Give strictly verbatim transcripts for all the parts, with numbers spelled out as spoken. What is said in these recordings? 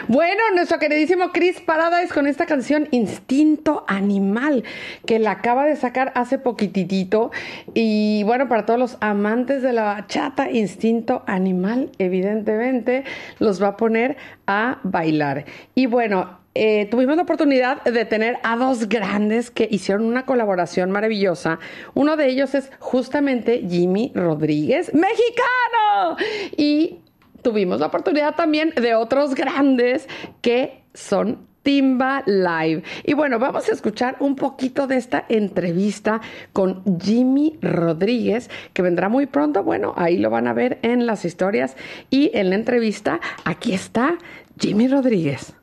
Bueno, nuestro queridísimo Chris Paradise con esta canción Instinto Animal, que la acaba de sacar hace poquitito. Y bueno, para todos los amantes de la bachata, Instinto Animal, evidentemente, los va a poner a bailar. Y bueno, eh, tuvimos la oportunidad de tener a dos grandes que hicieron una colaboración maravillosa. Uno de ellos es justamente Jimmy Rodríguez, mexicano. Y tuvimos la oportunidad también de otros grandes que son Timba Live. Y bueno, vamos a escuchar un poquito de esta entrevista con Jimmy Rodríguez, que vendrá muy pronto. Bueno, ahí lo van a ver en las historias y en la entrevista. Aquí está Jimmy Rodríguez.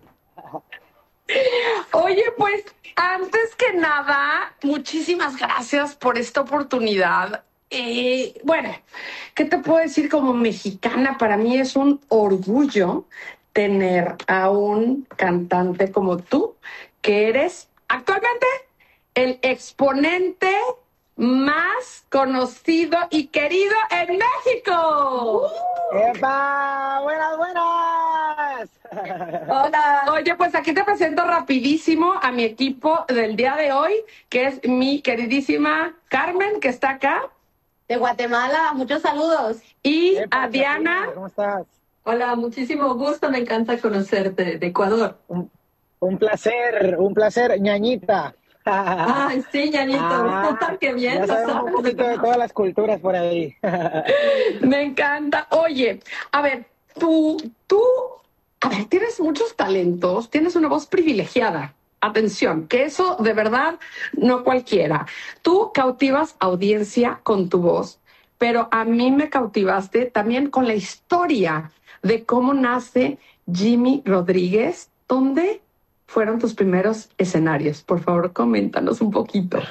Oye, pues antes que nada, muchísimas gracias por esta oportunidad. Eh, bueno, ¿qué te puedo decir como mexicana? Para mí es un orgullo tener a un cantante como tú, que eres actualmente el exponente más conocido y querido en México. ¡Epa! ¡Buenas, buenas! Hola. Oye, pues aquí te presento rapidísimo a mi equipo del día de hoy, que es mi queridísima Carmen, que está acá. De Guatemala, muchos saludos. Y Epa, a Diana. ¿Cómo estás? Hola, muchísimo gusto, me encanta conocerte de Ecuador. Un, un placer, un placer, ñañita. Ay, sí, ñañito, Ah, qué bien. ya lo sabemos sabes. un poquito de todas las culturas por ahí. Me encanta. Oye, a ver, tú, tú, a ver, tienes muchos talentos, tienes una voz privilegiada. Atención, que eso de verdad no cualquiera. Tú cautivas audiencia con tu voz, pero a mí me cautivaste también con la historia de cómo nace Jimmy Rodríguez. ¿Dónde fueron tus primeros escenarios? Por favor, coméntanos un poquito.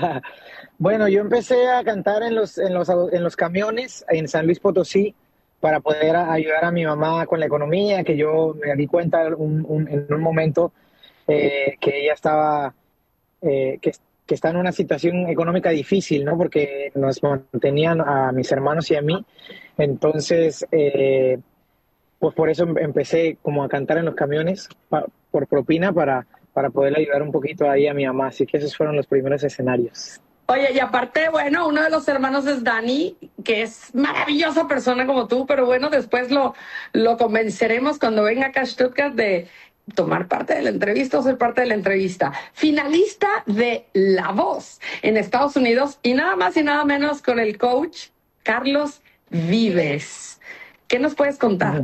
Bueno, yo empecé a cantar en los, en los, en los camiones en San Luis Potosí para poder a- ayudar a mi mamá con la economía, que yo me di cuenta un- un- en un momento eh, que ella estaba, eh, que, que está en una situación económica difícil, ¿no? Porque nos mantenían a mis hermanos y a mí. Entonces, eh, pues por eso em- empecé como a cantar en los camiones pa- por propina para, para poder ayudar un poquito ahí a mi mamá. Así que esos fueron los primeros escenarios. Oye, y aparte, bueno, uno de los hermanos es Dani, que es maravillosa persona como tú, pero bueno, después lo, lo convenceremos cuando venga acá a Stuttgart de tomar parte de la entrevista o ser parte de la entrevista. Finalista de La Voz en Estados Unidos y nada más y nada menos con el coach Carlos Vives. ¿Qué nos puedes contar?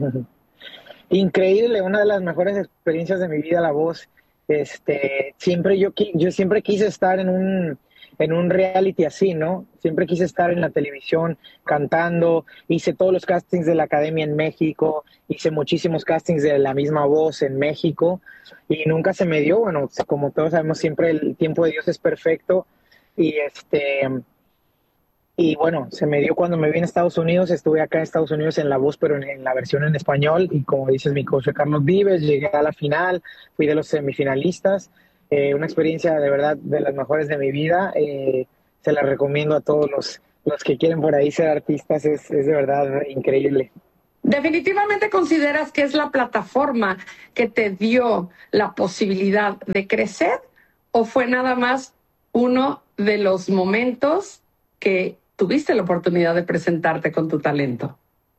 Increíble, una de las mejores experiencias de mi vida, La Voz. Este, siempre yo, qui- yo siempre quise estar en un, en un reality así, ¿no? Siempre quise estar en la televisión cantando. Hice todos los castings de la Academia en México, hice muchísimos castings de La Misma Voz en México y nunca se me dio. Bueno, como todos sabemos, siempre el tiempo de Dios es perfecto y este y bueno, se me dio cuando me vine a Estados Unidos, estuve acá en Estados Unidos en La Voz, pero en, en la versión en español, y como dices, mi coach fue Carlos Vives, llegué a la final, fui de los semifinalistas, eh, una experiencia de verdad de las mejores de mi vida, eh, se la recomiendo a todos los, los que quieren por ahí ser artistas, es, es de verdad increíble. ¿Definitivamente consideras que es la plataforma que te dio la posibilidad de crecer o fue nada más uno de los momentos que tuviste la oportunidad de presentarte con tu talento?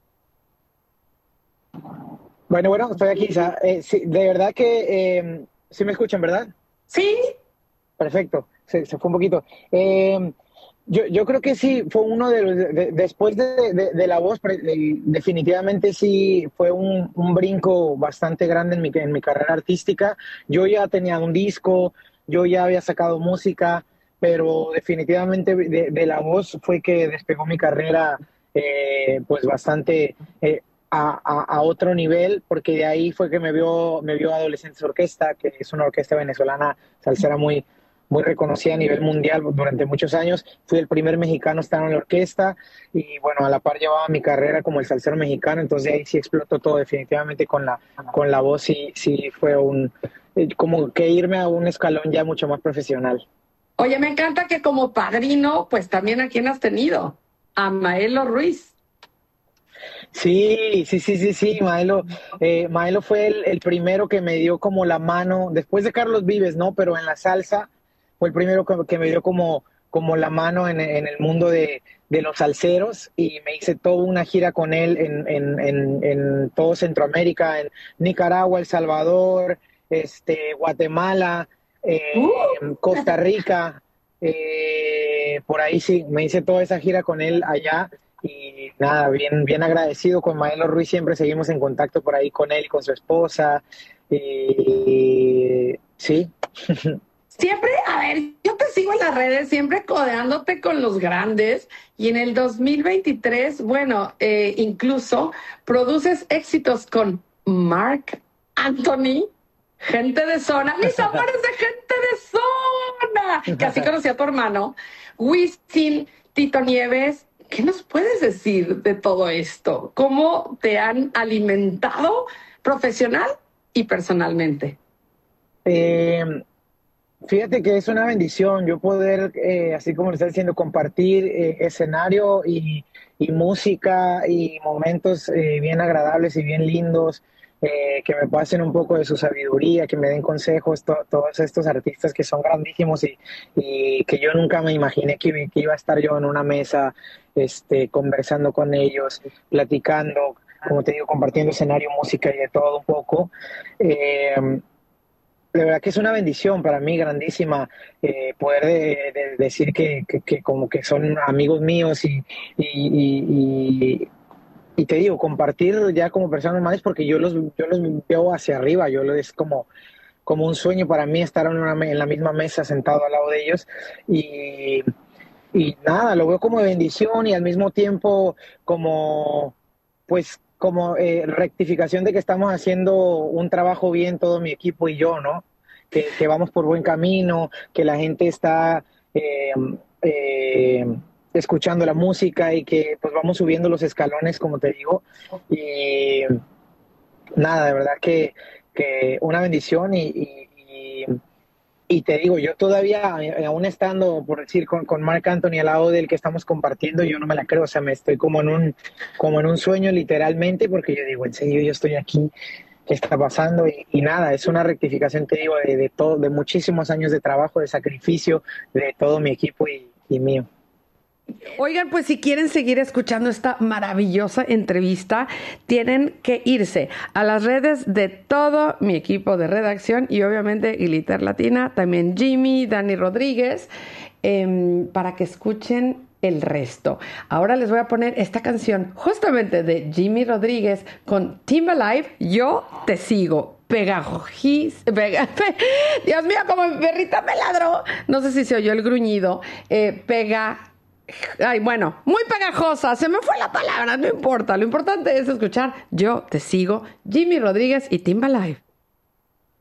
Bueno, bueno, estoy aquí, sa- eh, sí, de verdad que eh, sí me escuchan, ¿verdad? Sí, Perfecto, se, se fue un poquito. Eh, yo, yo creo que sí, fue uno de los, de- de- después de, de- de La Voz, pre- de- definitivamente sí fue un, un brinco bastante grande en mi, en mi carrera artística. Yo ya tenía un disco, yo ya había sacado música, pero definitivamente de, de La Voz fue que despegó mi carrera eh, pues bastante eh, a, a- a otro nivel, porque de ahí fue que me vio, me vio Adolescentes Orquesta, que es una orquesta venezolana salsera muy muy reconocida a nivel mundial durante muchos años. Fui el primer mexicano a estar en la orquesta y bueno, a la par llevaba mi carrera como el salsero mexicano, entonces ahí sí explotó todo definitivamente con la, con la voz, sí, sí fue un, eh, como que irme a un escalón ya mucho más profesional. oye, me encanta que como padrino, pues también a quién has tenido, a Maelo Ruiz. Sí, sí, sí, sí, sí, Maelo, eh, Maelo fue el, el primero que me dio como la mano, después de Carlos Vives, ¿no? Pero en la salsa fue el primero que, que me dio como, como la mano en, en el mundo de, de los salseros y me hice toda una gira con él en, en, en, en todo Centroamérica, en Nicaragua, El Salvador, este, Guatemala, eh, Costa Rica, eh, por ahí sí, me hice toda esa gira con él allá y nada, bien, bien agradecido con Maelo Ruiz, siempre seguimos en contacto por ahí con él y con su esposa. Y sí. Siempre, a ver, yo te sigo en las redes, siempre codeándote con los grandes y en el dos mil veintitrés, bueno, eh, incluso produces éxitos con Marc Anthony, Gente de Zona, mis amores de Gente de Zona, que así conocí a tu hermano, Wisin, Tito Nieves. ¿Qué nos puedes decir de todo esto? ¿Cómo te han alimentado profesional y personalmente? Eh, Fíjate que es una bendición yo poder, eh, así como lo estás diciendo, compartir eh, escenario y, y música y momentos eh, bien agradables y bien lindos, eh, que me pasen un poco de su sabiduría, que me den consejos, to- todos estos artistas que son grandísimos y, y que yo nunca me imaginé que, que iba a estar yo en una mesa este, conversando con ellos, platicando, como te digo, compartiendo escenario, música y de todo un poco. Eh, de verdad que es una bendición para mí grandísima eh, poder de- de- decir que, que- que como que son amigos míos y, y, y- y- y te digo, compartir ya como personas normales porque yo los, yo los veo hacia arriba, yo lo- es como, como un sueño para mí estar en, una me- en la misma mesa sentado al lado de ellos y, y nada, lo veo como bendición y al mismo tiempo como, pues, como eh, rectificación de que estamos haciendo un trabajo bien todo mi equipo y yo, ¿no? Que, que vamos por buen camino, que la gente está eh, eh, escuchando la música y que pues vamos subiendo los escalones, como te digo. Y nada, de verdad que, que una bendición y, y, y y te digo, yo todavía, eh, aún estando, por decir, con, con Marc Anthony al lado del que estamos compartiendo, yo no me la creo, o sea, me estoy como en un, como en un sueño literalmente, porque yo digo, en serio, yo estoy aquí, ¿qué está pasando? Y, y nada, es una rectificación, te digo, de, de todo, de muchísimos años de trabajo, de sacrificio, de todo mi equipo y, y mío. Oigan, pues si quieren seguir escuchando esta maravillosa entrevista, tienen que irse a las redes de todo mi equipo de redacción y obviamente Glitter Latina, también Jimmy, Dani Rodríguez, eh, para que escuchen el resto. Ahora les voy a poner esta canción justamente de Jimmy Rodríguez con Timberlife, Yo Te Sigo. Pegajis, pega, pe, Dios mío, como mi perrita me ladró. No sé si se oyó el gruñido. Eh, pega. Ay, bueno, muy pegajosa, se me fue la palabra, no importa, lo importante es escuchar Yo Te Sigo, Jimmy Rodríguez y Timberlife.